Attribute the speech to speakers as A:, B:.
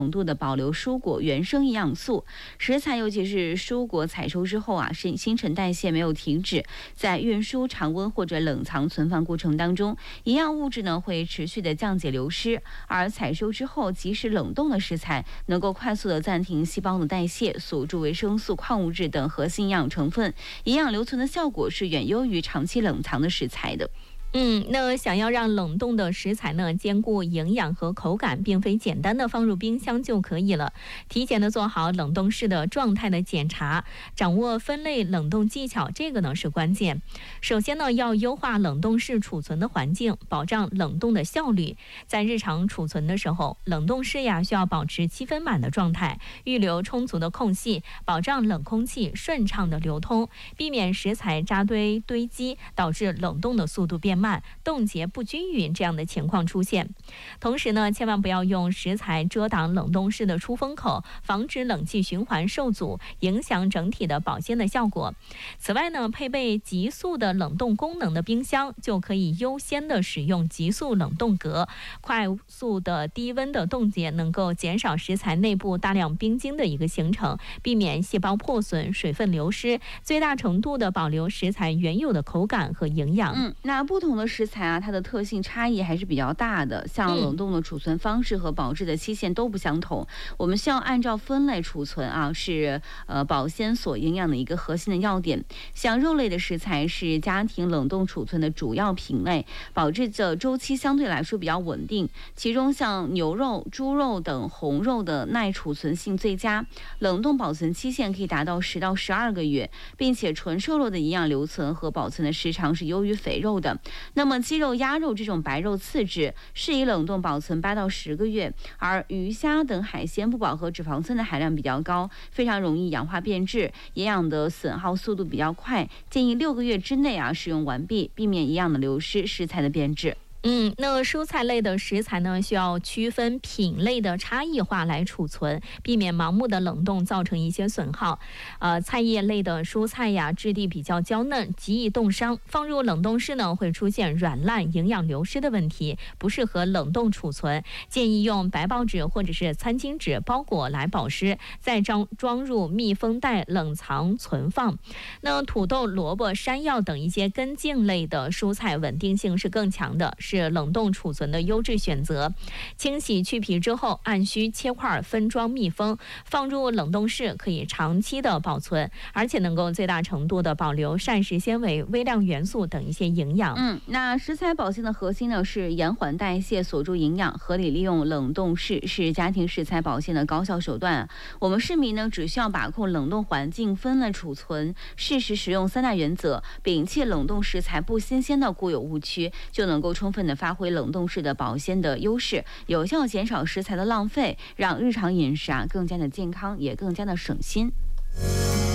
A: 度的保留蔬果原生营养素。食材尤其是蔬果采收之后啊，新陈代谢没有停止，在运输、常温或者冷藏存放过程当中，营养物质呢会持续的降解流失，而采收之后即使冷冻的食材能够快速的暂停细胞的代谢，锁住维生素、矿物质等核心营养成分，营养留存的效果是远优于长期冷藏的食材的。
B: 那想要让冷冻的食材呢兼顾营养和口感，并非简单的放入冰箱就可以了。提前的做好冷冻室的状态的检查，掌握分类冷冻技巧，这个呢是关键。首先呢，要优化冷冻室储存的环境，保障冷冻的效率。在日常储存的时候，冷冻室呀需要保持7分满的状态，预留充足的空隙，保障冷空气顺畅的流通，避免食材扎堆堆积，导致冷冻的速度变慢，冻结不均匀这样的情况出现。同时呢，千万不要用食材遮挡冷冻室的出风口，防止冷气循环受阻，影响整体的保鲜的效果。此外呢，配备急速的冷冻功能的冰箱就可以优先的使用急速冷冻格，快速的低温的冻结能够减少食材内部大量冰晶的一个形成，避免细胞破损、水分流失，最大程度的保留食材原有的口感和营养。
A: 那不同的食材啊，它的特性差异还是比较大的，像冷冻的储存方式和保质的期限都不相同，我们需要按照分类储存啊，是保鲜所营养的一个核心的要点。像肉类的食材是家庭冷冻储存的主要品类，保质的周期相对来说比较稳定，其中像牛肉、猪肉等红肉的耐储存性最佳，冷冻保存期限可以达到10到12个月，并且纯瘦肉的营养留存和保存的时长是优于肥肉的。那么鸡肉、鸭肉这种白肉次质适宜冷冻保存8到10个月，而鱼虾等海鲜不饱和脂肪酸的含量比较高，非常容易氧化变质，营养的损耗速度比较快，建议6个月之内使用完毕，避免营养的流失、食材的变质。
B: 那蔬菜类的食材呢，需要区分品类的差异化来储存，避免盲目的冷冻造成一些损耗。菜叶类的蔬菜呀，质地比较娇嫩，极易冻伤，放入冷冻室呢会出现软烂、营养流失的问题，不适合冷冻储存。建议用白报纸或者是餐巾纸包裹来保湿，再装入密封袋冷藏存放。那土豆、萝卜、山药等一些根茎类的蔬菜稳定性是更强的，是冷冻储存的优质选择。清洗去皮之后，按需切块分装密封，放入冷冻室可以长期的保存，而且能够最大程度的保留膳食纤维、微量元素等一些营养。
A: 那食材保鲜的核心呢是延缓代谢、锁住营养，合理利用冷冻室是家庭食材保鲜的高效手段。我们市民呢只需要把控冷冻环境、分类储存、适时使用3大原则，摒弃冷冻食材不新鲜的固有误区，就能够充分的发挥冷冻室的保鲜的优势，有效减少食材的浪费，让日常饮食更加的健康，也更加的省心。